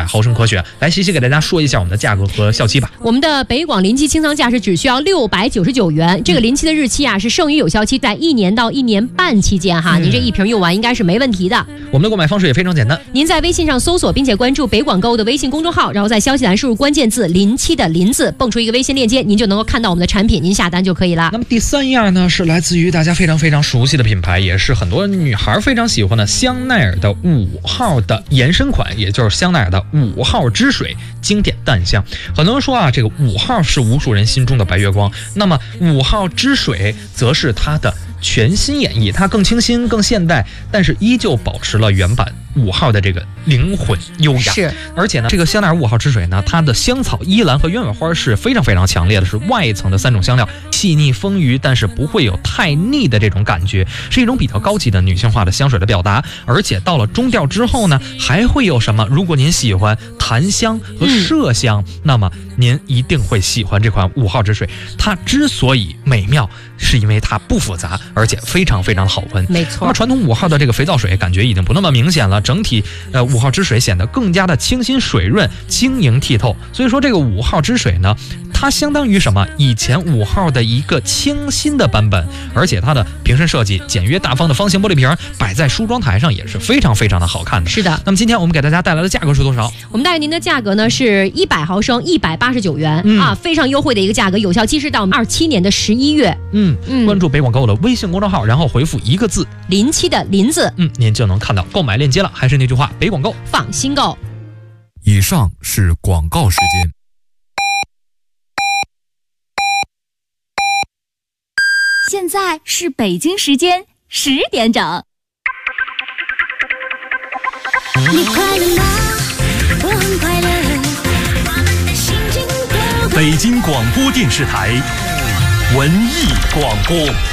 600毫升可选。来，西西给大家说一下我们的价格和效期吧。 我们的北广临期清仓价是只需要699元，这个临期的日期啊是剩余有效期在1年到1年半期间哈，您这一瓶用完应该是没问题的。 我们的购买方式也非常简单， 您在微信上搜索并且关注北广购物的微信公众号，然后在消息栏输入关键字临期的临字，蹦出一个微信链接，您就能够看到我们的产品，您下单就可以了。 那么第3样呢，是来自于大家非常熟悉的品牌，也是很多女孩非常喜欢的香奈儿的5号的延伸款，也就是香奈儿的5号之水经典淡香。很多人说啊，这个5号是无数人心中的白月光，那么5号之水则是它的全新演绎，它更清新更现代，但是依旧保持了原版5号的这个灵魂优雅。 是， 而且呢，这个香奈儿5号之水呢，它的香草、依兰和鸢尾花是非常强烈的，是外层的3种香料，细腻丰腴，但是不会有太腻的这种感觉，是一种比较高级的女性化的香水的表达。而且到了中调之后呢，还会有什么？如果您喜欢檀香和麝香，那么您一定会喜欢这款5号之水。它之所以美妙，是因为它不复杂，而且非常的好闻。 没错。 那么传统5号的这个肥皂水感觉已经不那么明显了，整体5号之水显得更加的清新水润、晶莹剔透。所以说这个5号之水呢，它相当于什么？以前5号的一个清新的版本，而且它的瓶身设计简约大方的方形玻璃瓶摆在梳妆台上也是非常的好看的。 是的。 那么今天我们给大家带来的价格是多少？ 我们带给您的价格呢是100毫升189元啊，非常优惠的一个价格，有效期是到我们27年的11月。 关注北广购的微信公众号，然后回复一个字临期的临字， 您就能看到购买链接了。还是那句话，北广购放心购。 以上是广告时间。 现在是北京时间10点整。 你快乐吗？我很快乐，我们的心情都北京广播电视台文艺广播。